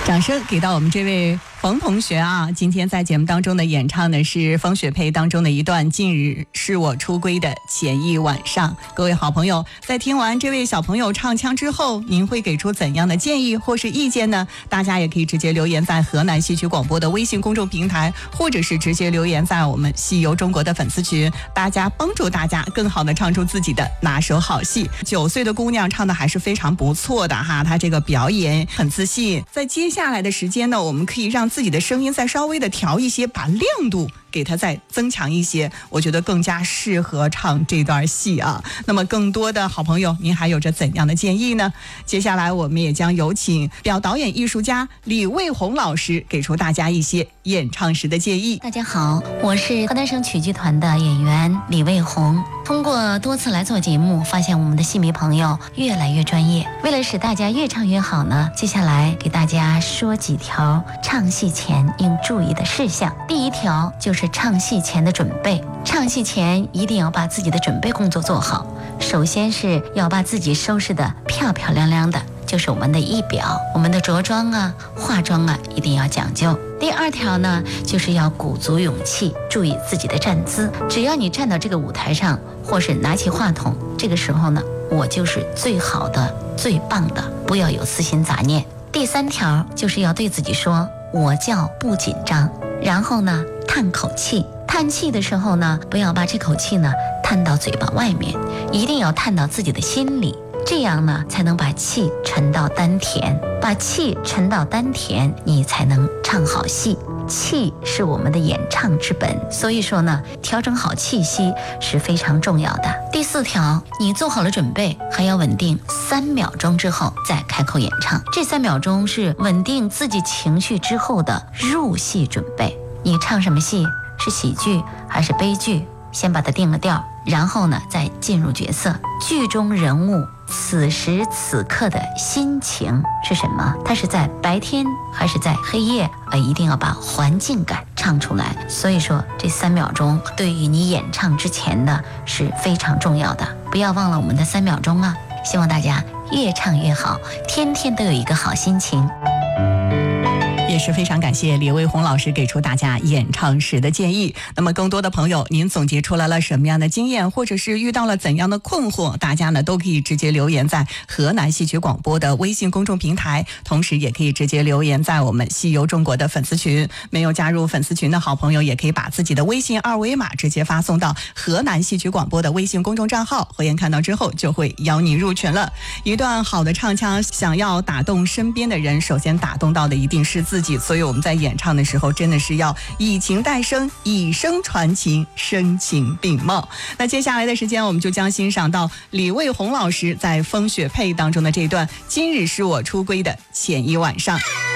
掌声给到我们这位冯同学啊！今天在节目当中呢，演唱的是风雪配当中的一段《近日是我出归的前一晚上》。各位好朋友，在听完这位小朋友唱腔之后，您会给出怎样的建议或是意见呢？大家也可以直接留言在河南戏曲广播的微信公众平台，或者是直接留言在我们戏游中国的粉丝群，大家帮助大家更好的唱出自己的拿手好戏。9岁的姑娘唱的还是非常不错的哈，她这个表演很自信。在接下来的时间呢，我们可以让自己的声音再稍微的调一些，把亮度给它再增强一些，我觉得更加适合唱这段戏啊。那么更多的好朋友，您还有着怎样的建议呢？接下来我们也将有请表导演艺术家李卫红老师给出大家一些演唱时的建议。 大家好，我是河南省曲剧团的演员李卫红。通过多次来做节目，发现我们的戏迷朋友越来越专业。为了使大家越唱越好呢，接下来给大家说几条唱戏前应注意的事项。第一条就是唱戏前的准备。唱戏前一定要把自己的准备工作做好。首先是要把自己收拾得漂漂亮亮的，就是我们的仪表，我们的着装啊、化妆啊一定要讲究。第二条呢，就是要鼓足勇气，注意自己的站姿。只要你站到这个舞台上，或是拿起话筒，这个时候呢，我就是最好的、最棒的，不要有私心杂念。第三条就是要对自己说，我叫不紧张。然后呢，叹口气。叹气的时候呢，不要把这口气呢叹到嘴巴外面，一定要叹到自己的心里。这样呢，才能把气沉到丹田，把气沉到丹田，你才能唱好戏。气是我们的演唱之本，所以说呢，调整好气息是非常重要的。第四条，你做好了准备，还要稳定3秒钟之后再开口演唱。这3秒钟是稳定自己情绪之后的入戏准备。你唱什么戏？是喜剧还是悲剧？先把它定了调，然后呢，再进入角色。剧中人物此时此刻的心情是什么？他是在白天还是在黑夜？一定要把环境感唱出来。所以说，这3秒钟对于你演唱之前呢是非常重要的，不要忘了我们的3秒钟啊！希望大家越唱越好，天天都有一个好心情。 也是非常感谢李卫红老师给出大家演唱时的建议。那么更多的朋友，您总结出来了什么样的经验，或者是遇到了怎样的困惑，大家呢都可以直接留言在河南戏曲广播的微信公众平台，同时也可以直接留言在我们戏游中国的粉丝群。没有加入粉丝群的好朋友，也可以把自己的微信2维码直接发送到河南戏曲广播的微信公众账号，何言看到之后就会邀你入群了。一段好的唱腔想要打动身边的人，首先打动到的一定是自己，所以我们在演唱的时候真的是要以情带声，以声传情，声情并茂。那接下来的时间，我们就将欣赏到李卫红老师在《风雪配》当中的这段《今日是我出归的前一晚上》。